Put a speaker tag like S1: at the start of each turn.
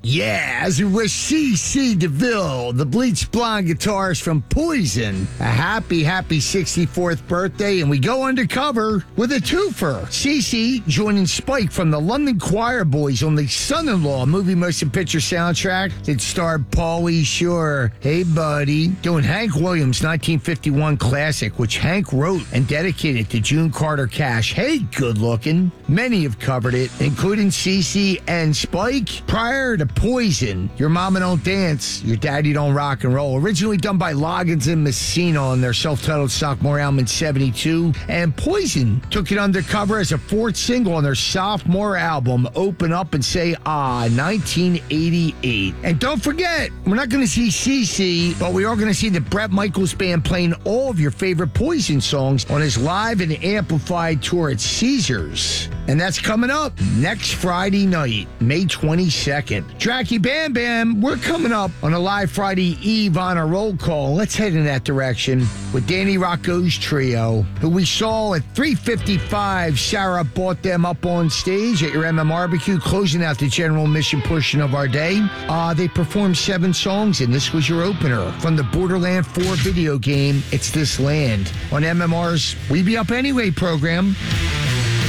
S1: Yeah, as we wish C.C. DeVille, the bleached blonde guitarist from Poison, a happy 64th birthday, and we go undercover with a twofer. C.C. joining Spike from the London Choir Boys on the Son-in-Law movie motion picture soundtrack that starred Pauly Shore. Hey, buddy. Doing Hank Williams' 1951 classic, which Hank wrote and dedicated to June Carter Cash. Hey, good looking. Many have covered it, including C.C. and Spike. Prior to Poison, Your Mama Don't Dance, Your Daddy Don't Rock and Roll, originally done by Loggins and Messina on their self-titled sophomore album in 72, and Poison took it undercover as a fourth single on their sophomore album, Open Up and Say Ah, 1988. And don't forget, we're not going to see CC, but we are going to see the Bret Michaels Band playing all of your favorite Poison songs on his live and amplified tour at Caesars. And that's coming up next Friday night, May 22nd. Dracky Bam Bam, we're coming up on a live Friday Eve on a roll call. Let's head in that direction with Danny Rocco's trio, who we saw at 3:55. Sarah brought them up on stage at your MMRBQ, closing out the general mission portion of our day. They performed 7 songs, and this was your opener from the Borderland 4 video game, It's This Land, on MMR's We Be Up Anyway program.